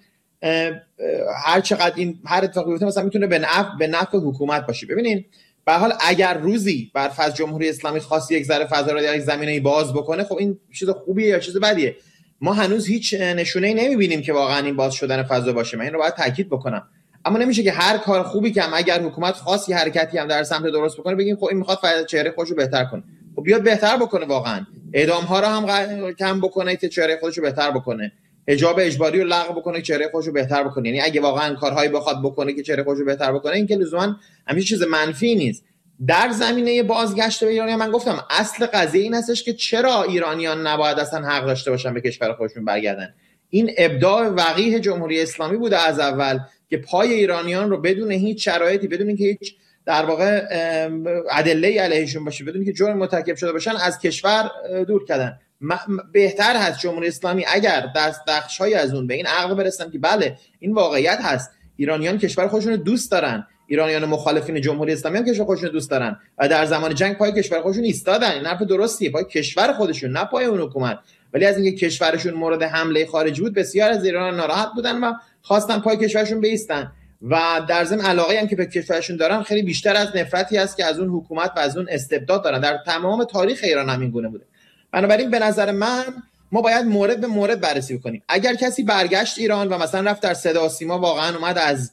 هر چقدر این هر اتفاقی بیفته مثلا میتونه به نفع به نفع حکومت باشه. ببینید به هر حال اگر روزی بر فرض جمهوری اسلامی خاص یک ذره فضا رو در یک زمینه‌ای باز بکنه، خب این چیز خوبیه یا چیز بدیه؟ ما هنوز هیچ نشونه‌ای نمی‌بینیم که واقعا این باز شدن فضا باشه. من این رو باید تاکید بکنم. اما نمیشه که هر کار خوبی که هم اگر حکومت خاص یه حرکتی هم در سمت درست بکنه بگیم خب این میخواد چهره خودش رو بهتر کنه. خب بیاد بهتر بکنه، واقعا اعدام ها رو هم کم بکنه که چهره خودش رو بهتر بکنه، حجاب اجباری رو لغو بکنه که چهره خودش رو بهتر بکنه. یعنی اگه واقعا کارهایی بخواد بکنه که چهره خودش رو بهتر بکنه، این که لزوما همیشه چیز منفی نیست. در زمینه بازگشت به ایران من گفتم اصل قضیه این هستش که چرا ایرانیان نباید اصلا حق داشته باشن به کشور خودشون برگردن. این ابداع وقیح جمهوری اسلامی بوده از اول که پای ایرانیان رو بدون هیچ شرایطی، بدون اینکه هیچ در واقع ادله علیهشون باشه، بدون اینکه جرم مرتکب شده باشن، از کشور دور کردن. بهتر هست جمهوری اسلامی اگر دست بخش‌های از اون به این عقل برسن که بله این واقعیت هست، ایرانیان کشور خودشون رو دوست دارن، ایرانیان مخالفین جمهوری اسلامی هم کشور خودشون رو دوست دارن و در زمان جنگ پای کشور خودشون ایستادن. این حرف درستیه، پای کشور خودشون، نه پای اون حکومت. ولی از اینکه کشورشون مورد حمله خارجی بود بسیار از ایران ناراحت بودن و خواستن پای کشورشون بایستن و در ضمن علاقه هم که به کشورشون دارن خیلی بیشتر از نفرتی است که از اون حکومت و از اون استبداد دارن. در تمام تاریخ ایران همین گونه بوده. بنابراین به نظر من ما باید مورد به مورد بررسی کنیم. اگر کسی برگشت ایران و مثلا رفت در صدا و سیما واقعا اومد از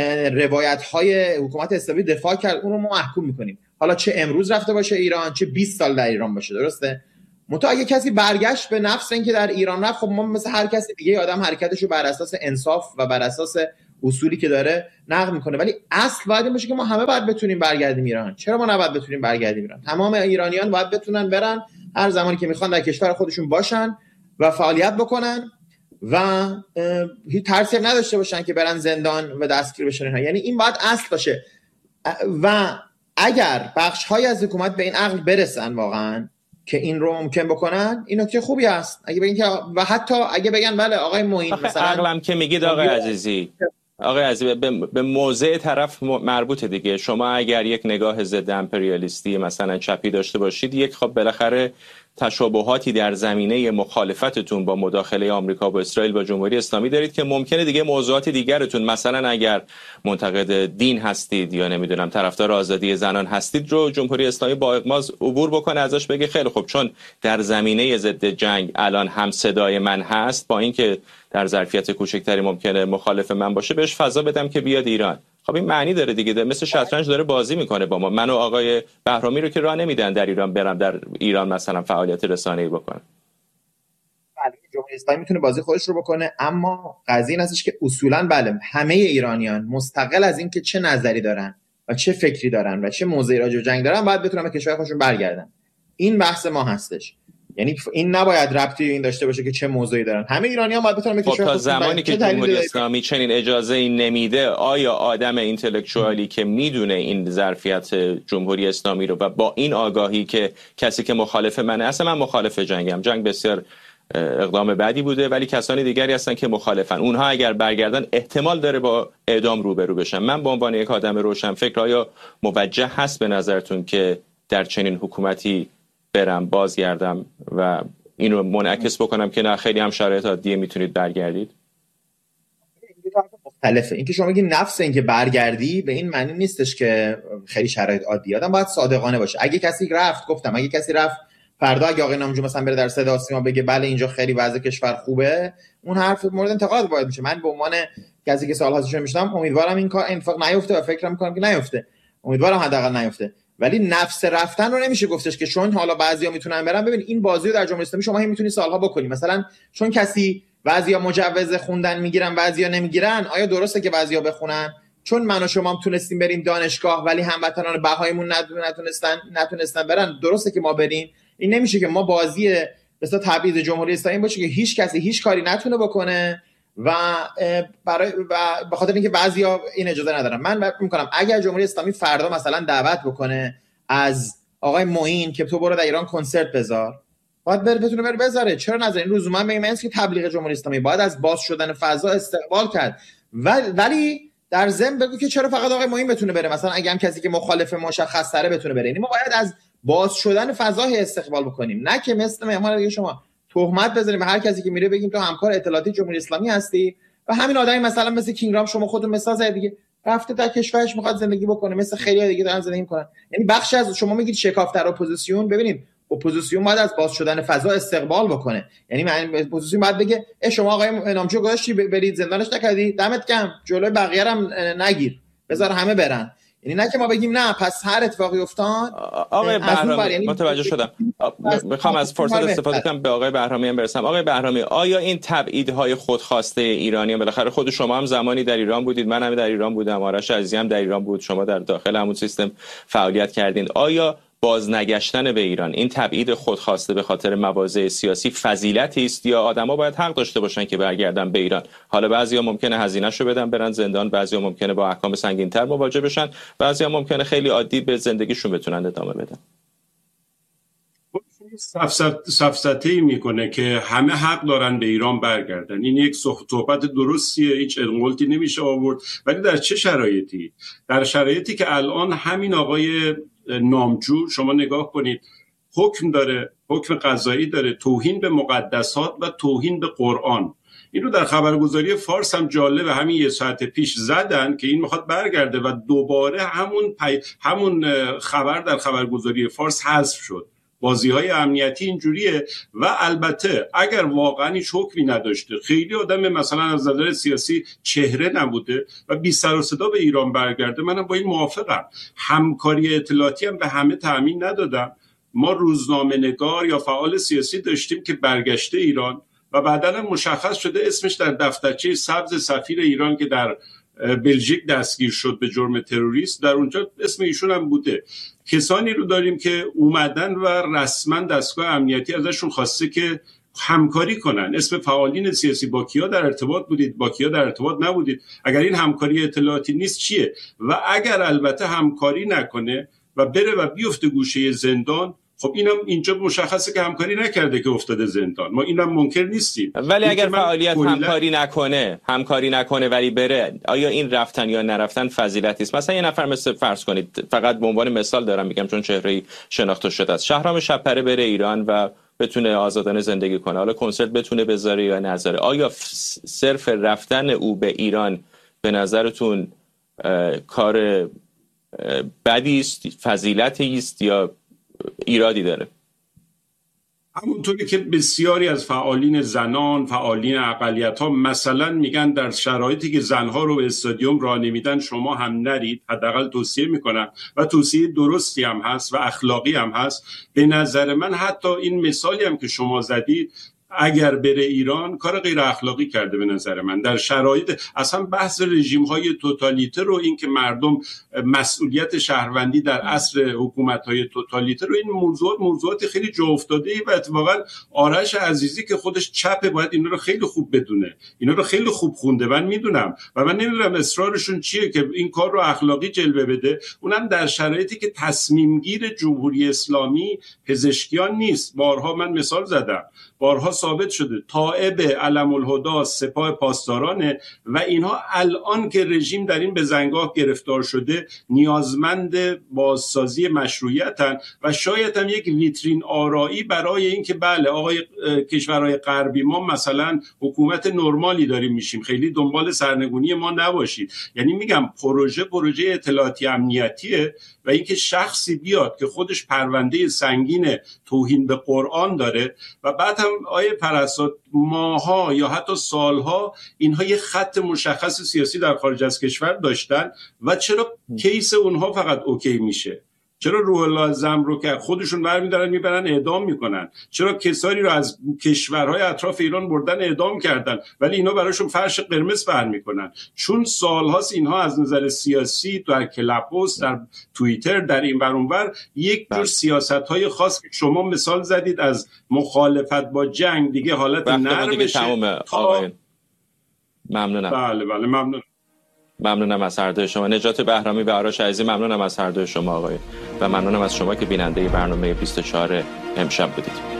روایت‌های حکومت اسلامی دفاع کرد، اون رو ما محکوم می‌کنیم، حالا چه امروز رفته باشه ایران چه بیست سال در ایران باشه. درسته؟ منتها اگه کسی برگشت به نفس اینکه در ایران رفت، خب ما مثل هر کسی دیگه آدم حرکتش رو بر اساس انصاف و بر اساس اصولی که داره نقد میکنه، ولی اصل باید این باشه که ما همه باید بتونیم برگردیم ایران. چرا ما نباید بتونیم برگردیم ایران؟ تمام ایرانیان باید بتونن برن هر زمانی که میخوان در کشور خودشون باشن و فعالیت بکنن و هیچ ترسی نداشته باشن که برن زندان و دستگیر بشن. یعنی این باید اصل باشه. و اگر بخش‌های از حکومت به این عقل برسن واقعا که این رو ممکن بکنن، این نکته خوبی است. اگه بگن که و حتی اگه بگن بله آقای معین مثلا عقلم که میگید آقای عزیزی آقای عزیزی به موضع طرف مربوطه دیگه. شما اگر یک نگاه ضد امپریالیستی مثلا چپی داشته باشید، یک خب بالاخره تشابهاتی در زمینه مخالفتتون با مداخله آمریکا با اسرائیل با جمهوری اسلامی دارید که ممکنه دیگه موضوعات دیگرتون، مثلا اگر منتقد دین هستید یا نمیدونم طرفدار آزادی زنان هستید، رو جمهوری اسلامی با اغماض عبور بکنه ازش، بگه خیلی خب چون در زمینه ضد جنگ الان هم صدای من هست، با اینکه در ظرفیت کوچکتری ممکنه مخالف من باشه، بهش فضا بدم که بیاد ایران. خب این معنی داره دیگه، ده. مثل شطرنج داره بازی میکنه با ما. من و آقای بهرامی رو که راه نمیدن در ایران برم در ایران مثلا فعالیت رسانه‌ای بکنم. بله جمهوری اسلامی میتونه بازی خودش رو بکنه، اما قضیه این هستش که اصولا بله همه ایرانیان مستقل از اینکه چه نظری دارن و چه فکری دارن و چه موضعی راجع به جنگ دارن باید بتونن به کشور خودشون برگردن. این بحث ما هستش. یعنی این نباید ربطی این داشته باشه که چه موضوعی دارن. همه ایرانیان باید بتونن به کشور خودشون. تا زمانی که جمهوری اسلامی چنین اجازه‌ای نمیده، آیا آدم اینتלקچوالی که میدونه این ظرفیت جمهوری اسلامی رو و با این آگاهی که کسی که مخالف منه، اصلا من مخالف جنگم، جنگ بسیار اقدام بعدی بوده، ولی کسانی دیگری هستن که مخالفن، اونها اگر برگردن احتمال داره با اعدام روبرو بشن. من به عنوان یک آدم روشنفکر آیا موجه هست به نظرتون که در چنین حکومتی برم بازگردم و این رو منعکس بکنم که نه خیلی هم شرایط عادیه میتونید برگردید؟ مختلفه. اینکه شما میگی نفس اینکه برگردی به این معنی نیستش که خیلی شرایط عادیه. آدم باید صادقانه باشه. اگه کسی رفت، گفتم اگه کسی رفت فردا اگه آقای نامجو مثلا بره در صدا سیما بگه بله اینجا خیلی وضع کشور خوبه، اون حرف مورد انتقاد باید میشه. من به عنوان کسی که سال‌ها ازش میشنم امیدوارم این کار اتفاق نیفته و فکر می‌کنم که نیفته. امیدوارم حداقل نیفته. ولی نفس رفتن رو نمیشه گفتش که چون حالا بعضیا میتونن برن. ببین این بازی رو در جمهوری اسلامی شما هم میتونی سالها بکنی. مثلا چون کسی بعضیا مجوز خوندن میگیرن بعضیا نمیگیرن، آیا درسته که بعضیا بخونن؟ چون من و شما هم تونستیم بریم دانشگاه ولی هموطنان بهاییمون نتونستن نتونستن برن، درسته که ما بریم؟ این نمیشه که ما بازی مثلا تبعیض جمهوری اسلامی باشه که هیچ کسی هیچ کاری نتونه بکنه و برای و به خاطر اینکه بعضیا این اجازه ندارن. من فکر می‌کنم اگر جمهوری اسلامی فردا مثلا دعوت بکنه از آقای معین که تو برو در ایران کنسرت بذار، باید بره بتونه بره بذاره. چرا نذاره؟ این لزوما به این معنی که تبلیغ جمهوری اسلامی باید از باز شدن فضا استقبال کرد. ولی در ضمن بگو که چرا فقط آقای معین بتونه بره، مثلا اگه هم کسی که مخالف مشخص تره بتونه بره. یعنی ما باید از باز شدن فضای استقبال بکنیم، نه که مثل مهمان دیگه شما تهمت بزنیم به هر کسی که میره بگیم تو همکار اطلاعاتی جمهوری اسلامی هستی و همین آدمی مثلا مثل کینگرام شما خودتون مثال زدید دیگه رفته در کشورش میخواد زندگی بکنه مثل خیلی دیگه دارن زندگی میکنن. یعنی بخشی از شما میگید شکاف در اپوزیسیون. ببینید اپوزیسیون باید از باز شدن فضا استقبال بکنه. یعنی من اپوزیسیون باید بگه ای شما آقای نامجو گذاشتی برید زندانش نکردی، دمت گرم، جلوی بقیه هم نگیر، بذار همه برن. یعنی نه که ما بگیم نه پس هر اتفاقی افتاد. آقای بهرامی یعنی متوجه شدم، میخوام از فرصت استفاده کنم به آقای بهرامی هم برسم. آقای بهرامی، آیا این تبعیدهای خودخواسته ایرانیان، بالاخره خود شما هم زمانی در ایران بودید، من هم در ایران بودم، آرش عزیزی هم در ایران بود، شما در داخل همون سیستم فعالیت کردین، آیا بازنگشتن به ایران، این تبعید خودخواسته به خاطر مواضع سیاسی فضیلتی است یا آدما باید حق داشته باشن که برگردن به ایران؟ حالا بعضیا ممکنه هزینه‌شو بدن برن زندان، بعضیا ممکنه با احکام سنگین‌تر مواجه بشن، بعضیا ممکنه خیلی عادی به زندگیشون بتونن ادامه بدن. سفسطه‌ای میکنه که همه حق دارن به ایران برگردن. این یک صحبت درستیه، هیچ انقلتی نمیشه آورد. ولی در چه شرایطی؟ در شرایطی که الان همین آقای نامجو شما نگاه کنید حکم داره حکم قضایی داره، توهین به مقدسات و توهین به قرآن. این رو در خبرگزاری فارس هم جالبه، همین یه ساعت پیش زدن که این میخواد برگرده و دوباره همون پی... همون خبر در خبرگزاری فارس حذف شد. بازی‌های امنیتی اینجوریه. و البته اگر واقعا هیچ حکمی نداشته، خیلی آدم مثلا از نظر سیاسی چهره نبوده و بی سر و صدا به ایران برگرده، منم با این موافقم. همکاری اطلاعاتی هم به همه تأمین ندادم. ما روزنامه‌نگار یا فعال سیاسی داشتیم که برگشته ایران و بعداً هم مشخص شده اسمش در دفترچه سبز سفیر ایران که در بلژیک دستگیر شد به جرم تروریست، در اونجا اسم ایشون هم بوده. کسانی رو داریم که اومدن و رسما دستگاه امنیتی ازشون خواسته که همکاری کنن. اسم فعالین سیاسی با کیا در ارتباط بودید، با کیا در ارتباط نبودید. اگر این همکاری اطلاعاتی نیست چیه؟ و اگر البته همکاری نکنه و بره و بیفته گوشه زندان، خب اینم اینجا مشخصه که همکاری نکرده که افتاده زندان. ما اینم منکر نیستیم. ولی اگر فعالیت کلیل... همکاری نکنه همکاری نکنه ولی بره، آیا این رفتن یا نرفتن فضیلتی است؟ مثلا یه نفر مثل فرض کنید، فقط به عنوان مثال دارم میگم چون چهره‌ای شناخته شده است، شهرام شب‌پره بره ایران و بتونه آزادانه زندگی کنه، حالا کنسرت بتونه بذاره یا نذاره، آیا صرف رفتن او به ایران به نظرتون کار بدی است، فضیلتی است یا ایرادی داره؟ همونطوری که بسیاری از فعالین زنان، فعالین اقلیت‌ها مثلا میگن در شرایطی که زنها رو به استادیوم راه نمیدن شما هم نرید، حداقل توصیه میکنن و توصیه درستی هم هست و اخلاقی هم هست. به نظر من حتی این مثالی هم که شما زدید، اگر بره ایران کار غیر اخلاقی کرده به نظر من. در شرایط اصلا بحث رژیم های توتالیته رو، این که مردم مسئولیت شهروندی در عصر حکومت های توتالیته رو، این موضوعات موضوعات خیلی جا افتاده ای و اتفاقا آرش عزیزی که خودش چپه باید اینا رو خیلی خوب بدونه، اینا رو خیلی خوب خونده. من میدونم و من نمیدونم اصرارشون چیه که این کار رو اخلاقی جلوه بده، اونم در شرایطی که تصمیم گیر جمهوری اسلامی پزشکیان نیست. بارها من مثال زدم، بارها ثابت شده تائب علم الهدی سپاه پاسدارانه و اینها الان که رژیم در این بزنگاه گرفتار شده نیازمند بازسازی مشروعیتن و شاید هم یک ویترین آرایی برای این که بله آقای کشورهای غربی ما مثلا حکومت نرمالی داریم میشیم، خیلی دنبال سرنگونی ما نباشید. یعنی میگم پروژه پروژه اطلاعاتی امنیتیه و اینکه شخصی بیاد که خودش پرونده سنگین توهین به قرآن داره و بعد هم آیه پرستاد ماها یا حتی سالها اینها یه خط مشخص سیاسی در خارج از کشور داشتن و چرا کیس اونها فقط اوکی میشه؟ چرا روح الله زم رو که خودشون برمی‌دارن میبرن اعدام میکنن؟ چرا کسانی رو از کشورهای اطراف ایران بردن اعدام کردن ولی اینا براشون فرش قرمز پهن میکنن؟ چون سالهاست اینها از نظر سیاسی در کلاب‌هاوس، در توییتر، در این ور اون ور یک جور سیاست‌های خاص که شما مثال زدید از مخالفت با جنگ دیگه حالت نرمشه. آقای ممنونم. بله بله ممنون. ممنونم از هر دوی شما، نجات بهرامی و آرش عزیزی. ممنونم از هر دوی شما آقای و ممنونم از شما که بیننده برنامه بیست و چهار امشب بودید.